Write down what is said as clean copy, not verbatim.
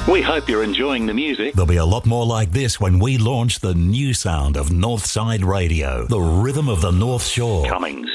We hope you're enjoying the music. There'll be a lot more like this when we launch the new sound of Northside Radio, the rhythm of the North Shore. Cummings.